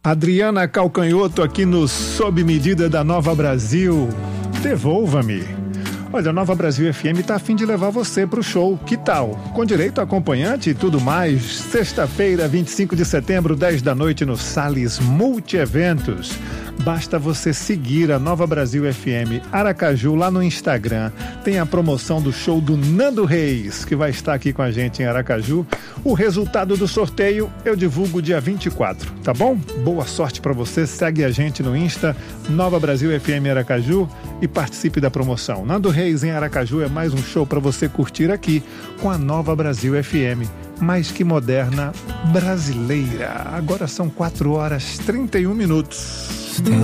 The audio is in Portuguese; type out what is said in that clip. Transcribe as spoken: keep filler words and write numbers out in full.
Adriana Calcanhoto aqui no Sob Medida da Nova Brasil. Devolva-me. Olha, a Nova Brasil F M tá a fim de levar você pro show. Que tal? Com direito a acompanhante e tudo mais. Sexta-feira, vinte e cinco de setembro, dez da noite, no Salles Multieventos. Basta você seguir a Nova Brasil F M Aracaju lá no Instagram. Tem a promoção do show do Nando Reis, que vai estar aqui com a gente em Aracaju. O resultado do sorteio eu divulgo dia vinte e quatro, tá bom? Boa sorte para você. Segue a gente no Insta, Nova Brasil F M Aracaju, e participe da promoção. Nando Reis em Aracaju é mais um show para você curtir aqui com a Nova Brasil F M. Mais que moderna, brasileira. Agora são quatro horas e trinta e um minutos.